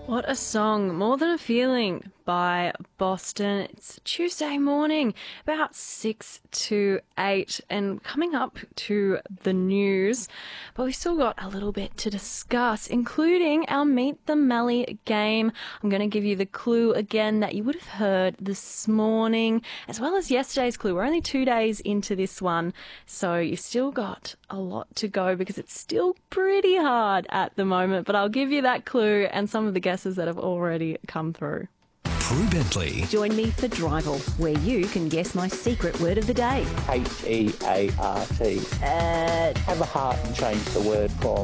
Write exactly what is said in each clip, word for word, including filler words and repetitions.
What a song, More Than a Feeling by Boston. It's Tuesday morning, about six to eight, and coming up to the news. But we've still got a little bit to discuss, including our Meet the Melly game. I'm going to give you the clue again that you would have heard this morning, as well as yesterday's clue. We're only two days into this one, so you've still got a lot to go because it's still pretty hard at the moment. But I'll give you that clue and some of the guesses that have already come through. Prue Bentley. Join me for Drival, where you can guess my secret word of the day. H E A R T. Uh, Have a heart and change the word from.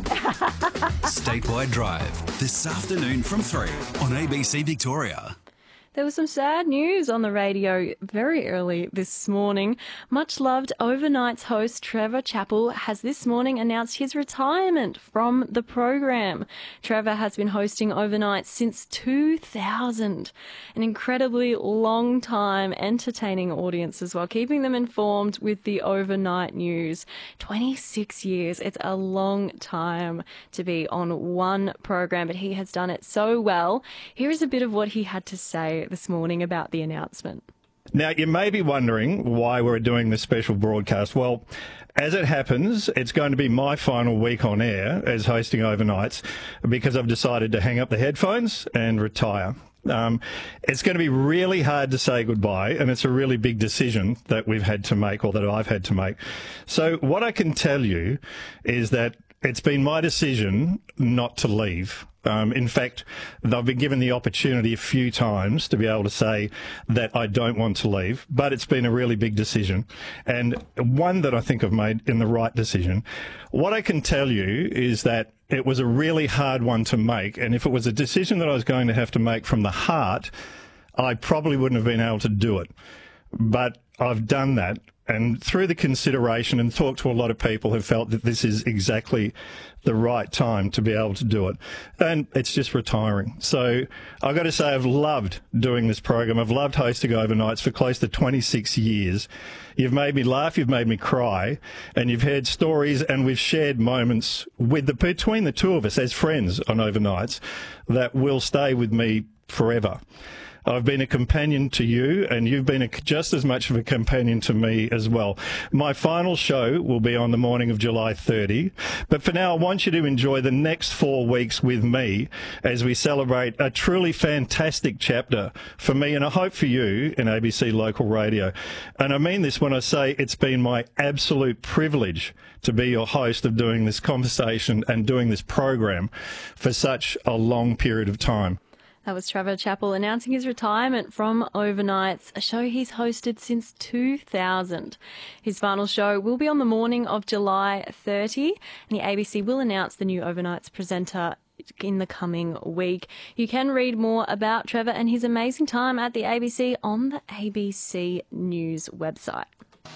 Statewide Drive, this afternoon from three on A B C Victoria. There was some sad news on the radio very early this morning. Much loved Overnights host Trevor Chappell has this morning announced his retirement from the program. Trevor has been hosting Overnights since two thousand, an incredibly long time entertaining audiences while keeping them informed with the overnight news. twenty-six years, it's a long time to be on one program, but he has done it so well. Here is a bit of what he had to say this morning about the announcement. Now, you may be wondering why we're doing this special broadcast. Well, as it happens, it's going to be my final week on air as hosting Overnights because I've decided to hang up the headphones and retire. Um, it's going to be really hard to say goodbye, and it's a really big decision that we've had to make, or that I've had to make. So what I can tell you is that it's been my decision not to leave. Um, in fact, I've been given the opportunity a few times to be able to say that I don't want to leave, but it's been a really big decision, and one that I think I've made in the right decision. What I can tell you is that it was a really hard one to make, and if it was a decision that I was going to have to make from the heart, I probably wouldn't have been able to do it. But I've done that, and through the consideration and talked to a lot of people who felt that this is exactly the right time to be able to do it. And it's just retiring. So I've got to say I've loved doing this program. I've loved hosting Overnights for close to twenty-six years. You've made me laugh, you've made me cry, and you've heard stories, and we've shared moments with the between the two of us as friends on Overnights that will stay with me forever. I've been a companion to you, and you've been a, just as much of a companion to me as well. My final show will be on the morning of July thirtieth, but for now I want you to enjoy the next four weeks with me as we celebrate a truly fantastic chapter for me, and I hope for you, in A B C Local Radio. And I mean this when I say it's been my absolute privilege to be your host of doing this conversation and doing this program for such a long period of time. That was Trevor Chappell announcing his retirement from Overnights, a show he's hosted since two thousand. His final show will be on the morning of July thirtieth, and the A B C will announce the new Overnights presenter in the coming week. You can read more about Trevor and his amazing time at the A B C on the A B C News website.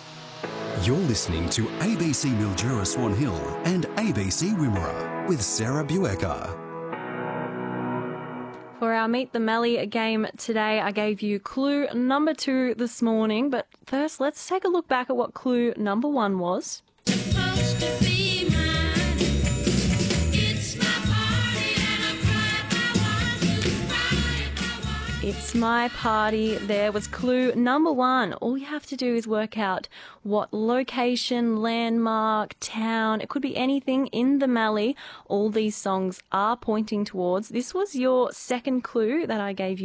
You're listening to A B C Mildura Swan Hill and A B C Wimmera with Sarah Buecker. For our Meet the Melly game today, I gave you clue number two this morning. But first, let's take a look back at what clue number one was. Supposed to be mine. It's my party and I cry if I want to, cry if I want to. It's my party. There was clue number one. All you have to do is work out what location, landmark, town, it could be anything in the Mallee all these songs are pointing towards. This was your second clue that I gave you.